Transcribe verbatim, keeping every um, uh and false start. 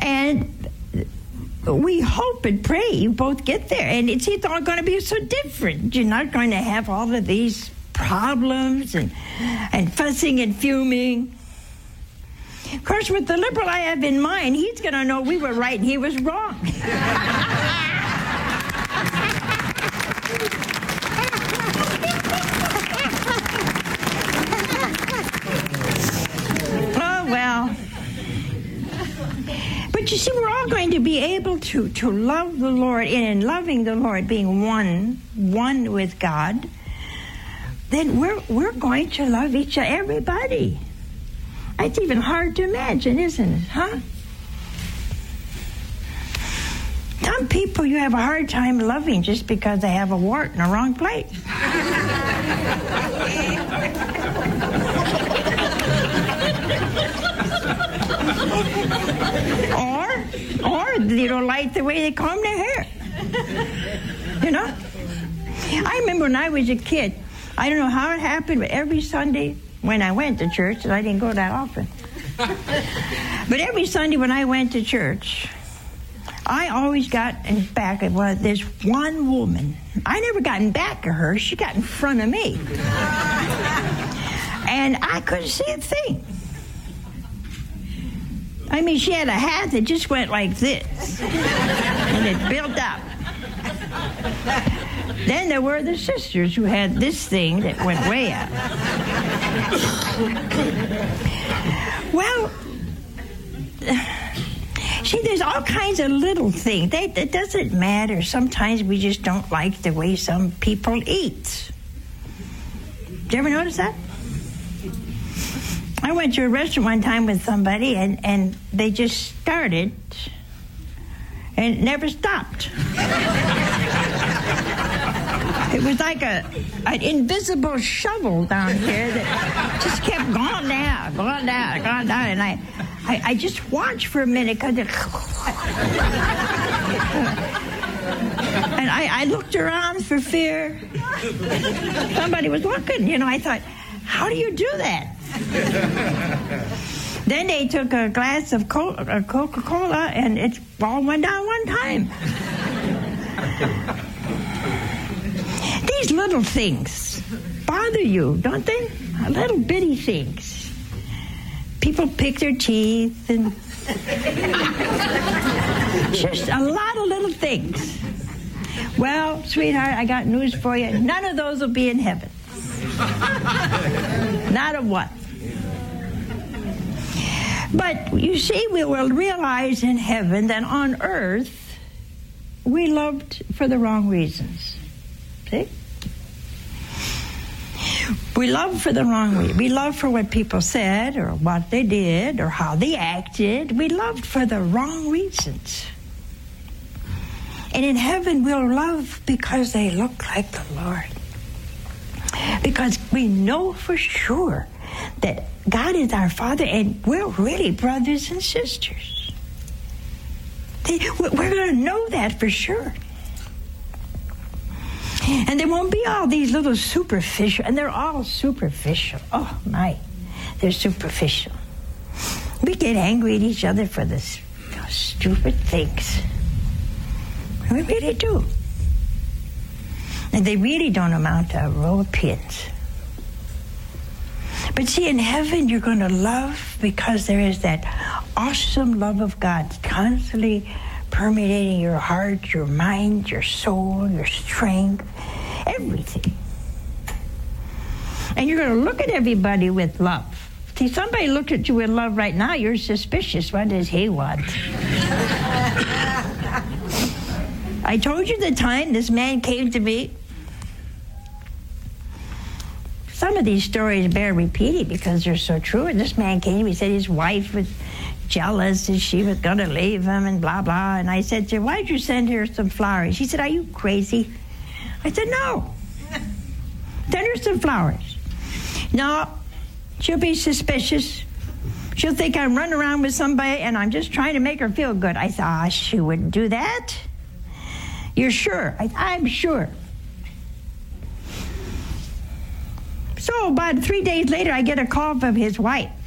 And we hope and pray you both get there. And it's, it's all going to be so different. You're not going to have all of these problems and, and fussing and fuming. Of course, with the liberal I have in mind, he's going to know we were right and he was wrong. Oh, well. But you see, we're all going to be able to, to love the Lord, and in loving the Lord, being one, one with God, then we're, we're going to love each other, everybody. It's even hard to imagine, isn't it, huh? Some people you have a hard time loving just because they have a wart in the wrong place. or, or you don't like the way they comb their hair. You know? I remember when I was a kid, I don't know how it happened, but every Sunday when I went to church, and I didn't go that often, but every Sunday when I went to church, I always got in back of well, this one woman. I never got in back of her. She got in front of me. And I couldn't see a thing. I mean, she had a hat that just went like this. And it built up. Then there were the sisters who had this thing that went way up. Well, see, there's all kinds of little things. They, it doesn't matter. Sometimes we just don't like the way some people eat. Did you ever notice that? I went to a restaurant one time with somebody, and, and they just started and it never stopped. It was like a an invisible shovel down here that just kept going down, going down, going down, and I, I, I just watched for a minute because it. And I, I looked around for fear. Somebody was looking, you know. I thought, how do you do that? Then they took a glass of Coca-Cola, and it all went down one time. These little things bother you, don't they? Little bitty things. People pick their teeth, and just a lot of little things. Well, sweetheart, I got news for you. None of those will be in heaven. Not a one. But you see, we will realize in heaven that on earth we loved for the wrong reasons. See? We love for the wrong reason. We love for what people said or what they did or how they acted. We loved for the wrong reasons. And in heaven we'll love because they look like the Lord. Because we know for sure that God is our Father and we're really brothers and sisters. We're going to know that for sure. And there won't be all these little superficial, and they're all superficial. Oh, my, they're superficial. We get angry at each other for this you know, stupid things. We really do. And they really don't amount to a row of pins. But see, in heaven, you're going to love because there is that awesome love of God constantly permeating your heart, your mind, your soul, your strength, everything. And you're going to look at everybody with love. See, somebody looked at you with love right now, you're suspicious. What does he want? I told you the time this man came to me. Some of these stories bear repeating because they're so true. And this man came, he said his wife was jealous and she was going to leave him and blah, blah. And I said to her, why did you send her some flowers? She said, are you crazy? I said, no. Send her some flowers. No, she'll be suspicious. She'll think I'm running around with somebody and I'm just trying to make her feel good. I said, ah, she wouldn't do that. You're sure? I, I'm sure. So about three days later, I get a call from his wife.